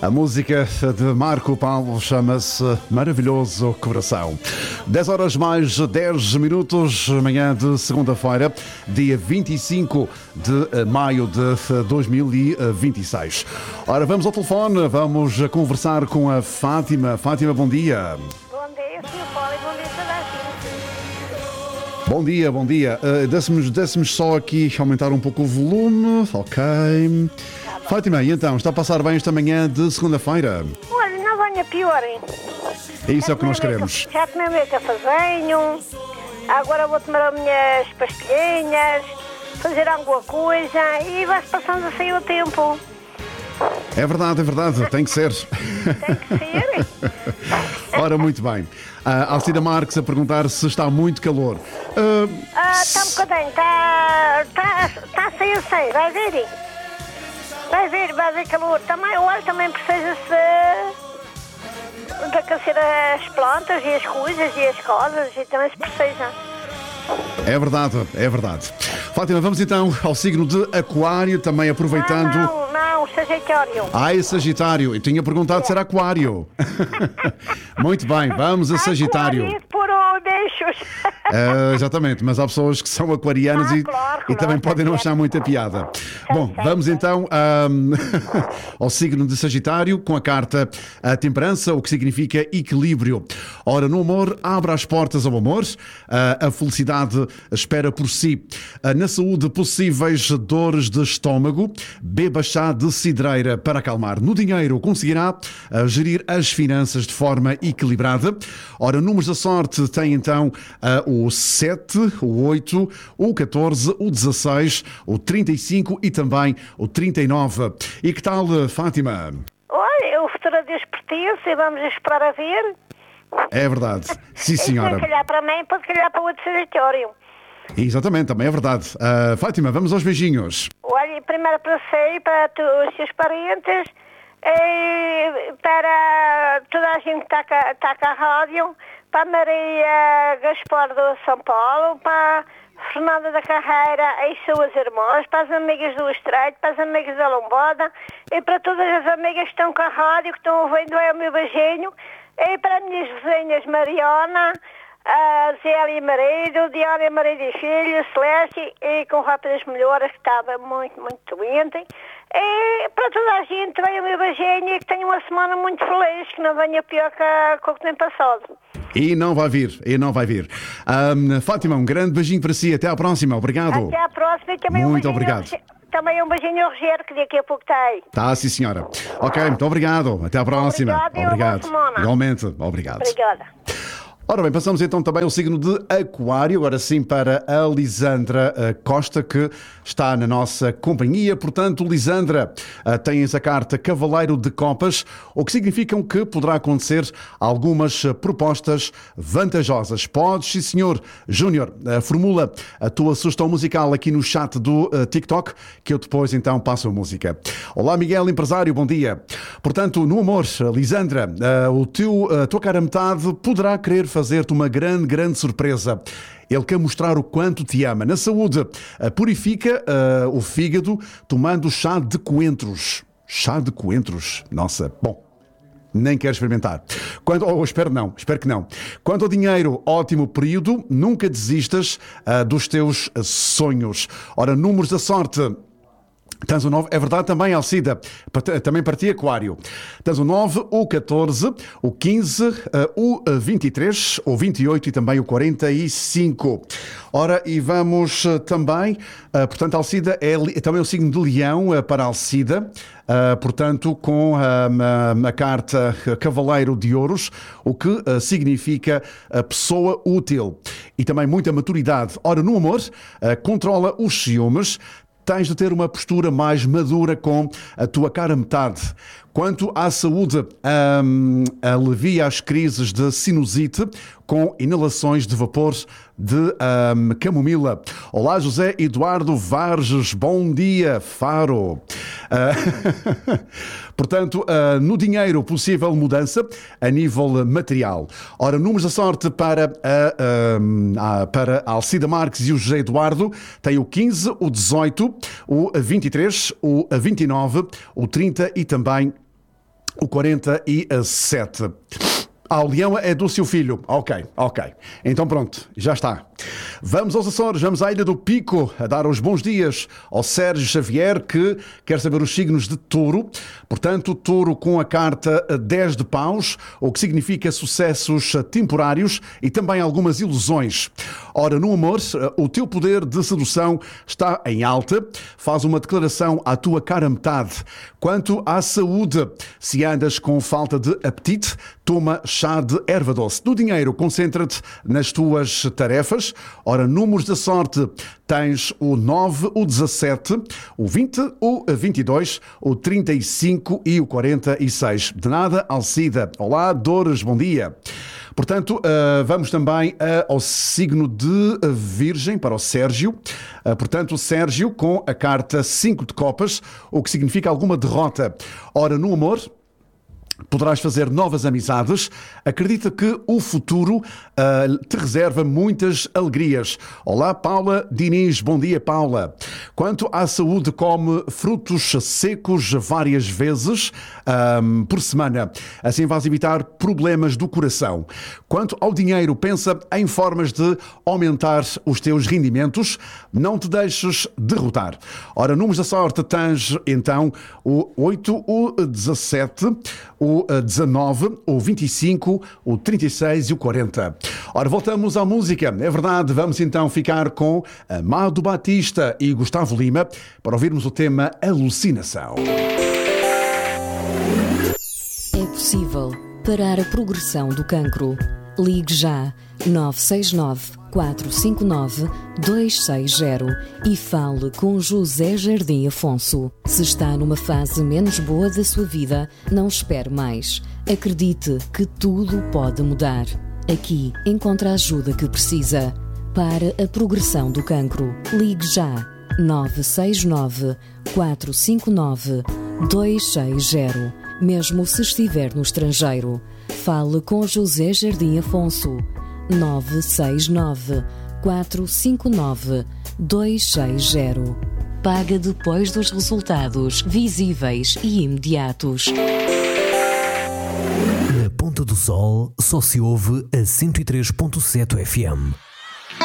A música de Marco Paulo chama-se Maravilhoso Coração. 10 horas mais 10 minutos, manhã de segunda-feira, dia 25 de maio de 2026. Ora, vamos ao telefone, vamos conversar com a Fátima. Fátima, bom dia. Bom dia, Sr. Paulo, e bom dia toda a gente. Bom dia, bom dia. Deixe-me só aqui aumentar um pouco o volume. Ok. Fátima, e então, está a passar bem esta manhã de segunda-feira? Olha, não venha pior, hein? É isso é o que nós queremos. Já tomei o meu cafezinho, agora vou tomar as minhas pastilhinhas, fazer alguma coisa e vai-se passando assim o tempo. É verdade, tem que ser. Tem que ser. Ora, muito bem. Alcida Marques a perguntar se está muito calor. Está um bocadinho, está sem, vai ver. Vai ver calor. Também, olha, também precisa-se de aquecer as plantas e as coisas e as coisas e também se precisa. É verdade. Fátima, vamos então ao signo de Aquário, também aproveitando... Não, Sagitário. É Sagitário. Eu tinha perguntado se era Aquário. Muito bem, vamos a Sagitário. Aquário por bichos. Exatamente, mas há pessoas que são aquarianas e também podem não achar muita piada. Bom, vamos então ao signo de Sagitário com a carta a Temperança, o que significa equilíbrio. Ora, no amor, abra as portas ao amor, a felicidade espera por si. Na saúde, possíveis dores de estômago, beba chá de cidreira para acalmar. No dinheiro, conseguirá gerir as finanças de forma equilibrada. Ora, números da sorte tem então o 7, o 8, o 14, o 16, o 35 e também o 39. E que tal, Fátima? Olha, o futuro a Deus pertence e vamos esperar a ver. É verdade, sim senhora. Se calhar para mim, pode calhar para o outro Sagitário. Exatamente, também é verdade. Fátima, vamos aos beijinhos. Olha, primeiro para si, para os seus parentes, e para toda a gente que está cá a rádio, para a Maria Gaspar do São Paulo, para a Fernanda da Carreira e suas irmãs, para as amigas do Estreito, para as amigas da Lombada e para todas as amigas que estão com a rádio, que estão ouvindo o meu beijinho, e para as minhas vizinhas Mariana, a Zélia marido, Diana marido e filho, Celeste, e com rápidas melhoras, que estava muito doente. E para toda a gente, venha o meu beijinho e que tenha uma semana muito feliz, que não venha pior que o que tem passado. E não vai vir. Fátima, um grande beijinho para si. Até à próxima. Obrigado. Até à próxima. E também muito obrigado. Também um beijinho ao Rogério, que daqui a pouco está aí. Tá, sim, senhora. Ok, muito obrigado. Até à próxima. Obrigado. Igualmente. Obrigado. Obrigada. Ora bem, passamos então também ao signo de Aquário, agora sim para a Lisandra Costa, que está na nossa companhia. Portanto, Lisandra, tens a carta Cavaleiro de Copas, o que significa que poderá acontecer algumas propostas vantajosas. Podes, sim senhor. Júnior, formula a tua sugestão musical aqui no chat do TikTok, que eu depois então passo a música. Olá, Miguel, empresário, bom dia. Portanto, no amor, Lisandra, a tua cara metade poderá querer fazer-te uma grande surpresa. Ele quer mostrar o quanto te ama. Na saúde, purifica o fígado tomando chá de coentros. Chá de coentros? Nossa, bom. Nem quero experimentar. Espero que não. Quanto ao dinheiro, ótimo período. Nunca desistas dos teus sonhos. Ora, números da sorte. Tens o 9, é verdade também, Alcida, também para ti, Aquário. Tens o 9, o 14, o 15, o 23, o 28 e também o 45. Ora, e vamos também, portanto, Alcida é também o signo de Leão para Alcida, portanto, com a carta Cavaleiro de Ouros, o que significa pessoa útil e também muita maturidade. Ora, no amor, controla os ciúmes. Tens de ter uma postura mais madura com a tua cara metade. Quanto à saúde, alivia as crises de sinusite com inalações de vapor de camomila. Olá, José Eduardo Varges, bom dia, Faro. Portanto, no dinheiro, possível mudança a nível material. Ora, números da sorte para a Alcida Marques e o José Eduardo tem o 15, o 18, o 23, o 29, o 30 e também o 47. O leão é do seu filho. Ok. Então pronto, já está. Vamos aos Açores, vamos à Ilha do Pico, a dar os bons dias ao Sérgio Xavier, que quer saber os signos de Touro. Portanto, Touro com a carta 10 de paus, o que significa sucessos temporários e também algumas ilusões. Ora, no amor, o teu poder de sedução está em alta. Faz uma declaração à tua cara metade. Quanto à saúde, se andas com falta de apetite, toma chá de erva doce. No dinheiro, concentra-te nas tuas tarefas. Ora, números da sorte, tens o 9, o 17, o 20, o 22, o 35 e o 46. De nada, Alcida. Olá, Dores, bom dia. Portanto, vamos também ao signo de Virgem, para o Sérgio. Portanto, o Sérgio com a carta 5 de copas, o que significa alguma derrota. Ora, no amor, poderás fazer novas amizades. Acredita que o futuro te reserva muitas alegrias. Olá, Paula Diniz. Bom dia, Paula. Quanto à saúde, come frutos secos várias vezes por semana. Assim vais evitar problemas do coração. Quanto ao dinheiro, pensa em formas de aumentar os teus rendimentos. Não te deixes derrotar. Ora, números da sorte, tens então o 8, o 17, o 19, o 25, o 36 e o 40. Ora, voltamos à música. É verdade, vamos então ficar com Amado Batista e Gustavo Lima para ouvirmos o tema Alucinação. É possível parar a progressão do cancro. Ligue já 969 459 260 e fale com José Jardim Afonso. Se está numa fase menos boa da sua vida, não espere mais. Acredite que tudo pode mudar. Aqui encontra a ajuda que precisa. Para a progressão do cancro, ligue já 969 459 260. Mesmo se estiver no estrangeiro, fale com José Jardim Afonso. 969 459 260. Paga depois dos resultados visíveis e imediatos. Na Ponta do Sol só se ouve a 103.7 FM.